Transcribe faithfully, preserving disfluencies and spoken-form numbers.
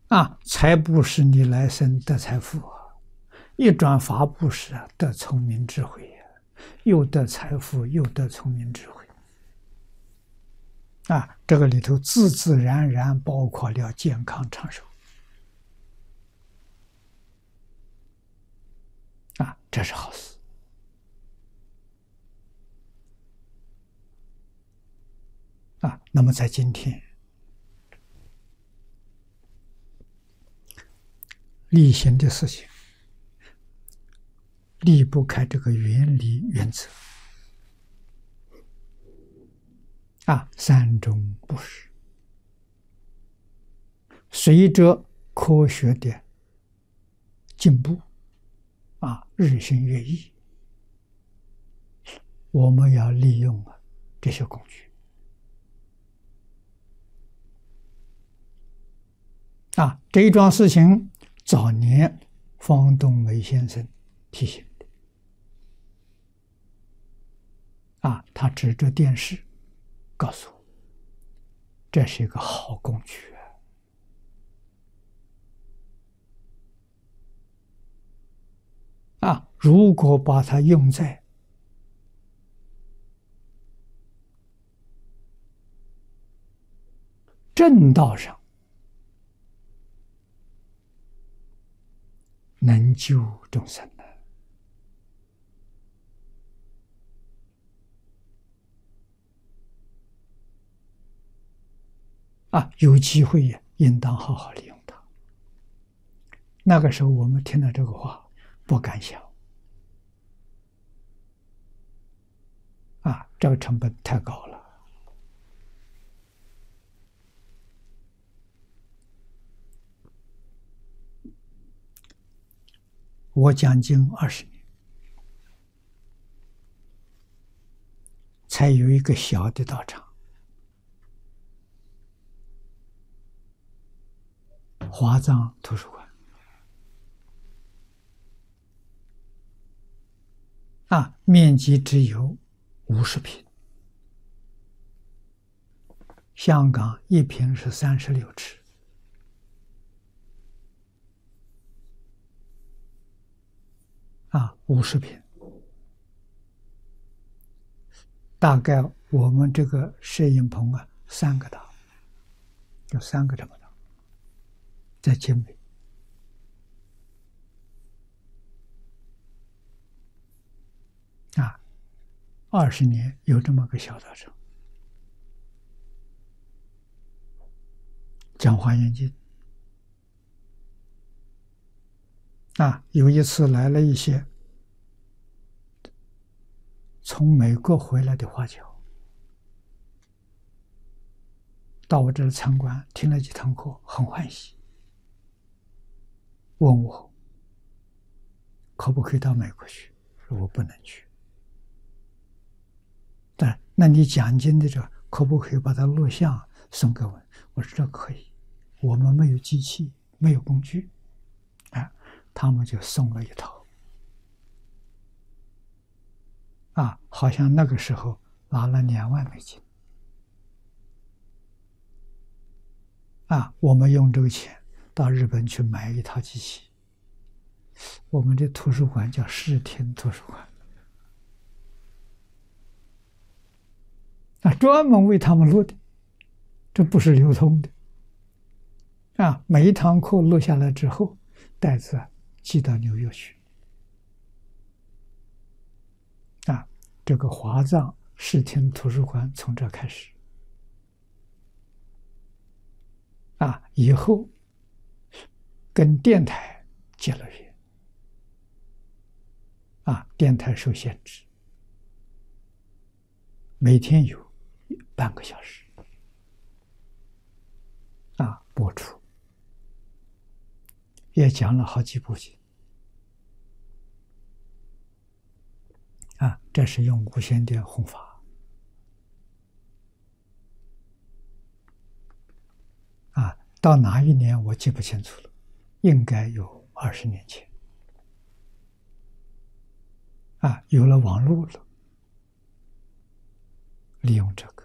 啊，财布施你来生得财富啊，一转法布施啊，得聪明智慧呀、又得财富，又得聪明智慧。啊，这个里头自自然然包括了健康长寿。啊，这是好事。啊，那么在今天例行的事情，离不开这个原理原则。啊，三种布施，随着科学的进步，啊，日新月异，我们要利用啊这些工具。啊，这一桩事情，早年方东梅先生提醒的。啊，他指着电视告诉我，这是一个好工具啊！啊，如果把它用在正道上，能救众生的。啊，有机会也应当好好利用它。那个时候我们听到这个话，不敢想。啊，这个成本太高了。我讲经二十年，才有一个小的道场，华藏图书馆。啊，面积只有五十平，香港一平是三十六尺。啊，五十平，大概我们这个摄影棚啊，三个大，有三个这么大，在金北。啊，二十年有这么个小道场，讲华严经。啊，有一次来了一些从美国回来的华侨，到我这儿参观，听了几堂课，很欢喜，问我可不可以到美国去，说我不能去。但那你讲经的这可不可以把它录像送给我？我说这可以，我们没有机器，没有工具。啊，他们就送了一套。啊，好像那个时候拿了两万美金。啊，我们用这个钱到日本去买一套机器。我们的图书馆叫视听图书馆。啊，专门为他们录的，这不是流通的。啊，每一堂课录下来之后，袋子寄到纽约去。啊，这个华藏视听图书馆从这开始。啊，以后跟电台结了缘。啊，电台受限制，每天有半个小时啊播出，也讲了好几部经。啊，这是用无线电弘法。啊，到哪一年我记不清楚了，应该有二十年前。啊，有了网络了，利用这个。